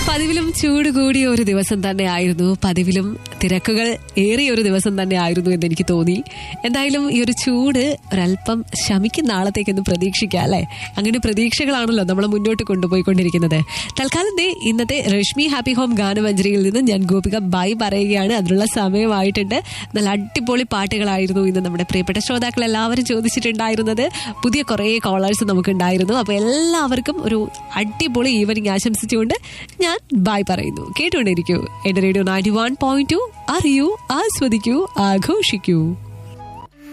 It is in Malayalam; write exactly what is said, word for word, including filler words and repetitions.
പതിവിലും ചൂട് കൂടിയ ഒരു ദിവസം തന്നെ ആയിരുന്നു, പതിവിലും തിരക്കുകൾ ഏറിയ ഒരു ദിവസം തന്നെ ആയിരുന്നു എന്ന് എനിക്ക് തോന്നി. എന്തായാലും ഈ ഒരു ചൂട് ഒരല്പം ശമിക്കുന്ന നാളത്തേക്കൊന്ന് പ്രതീക്ഷിക്കാം അല്ലെ. അങ്ങനെ പ്രതീക്ഷകളാണല്ലോ നമ്മൾ മുന്നോട്ട് കൊണ്ടുപോയിക്കൊണ്ടിരിക്കുന്നത്. തൽക്കാലം ദേ ഇന്നത്തെ രശ്മി ഹാപ്പി ഹോം ഗാനമഞ്ജരിയിൽ നിന്ന് ഞാൻ ഗോപിക ബൈ പറയുകയാണ്. അതിനുള്ള സമയമായിട്ടുണ്ട്. നല്ല അടിപൊളി പാട്ടുകളായിരുന്നു ഇന്ന് നമ്മുടെ പ്രിയപ്പെട്ട ശ്രോതാക്കൾ എല്ലാവരും ചോദിച്ചിട്ടുണ്ടായിരുന്നത്. പുതിയ കുറേ കോളേഴ്സ് നമുക്കുണ്ടായിരുന്നു. അപ്പോൾ എല്ലാവർക്കും ഒരു അടിപൊളി ഈവനിങ് ആശംസിച്ചുകൊണ്ട് ഞാൻ ബൈ പറയുന്നു. കേട്ടുകൊണ്ടിരിക്കൂ എന്റെ radio ninety one point two. അറിയൂ, ആസ്വദിക്കൂ, ആഘോഷിക്കൂ.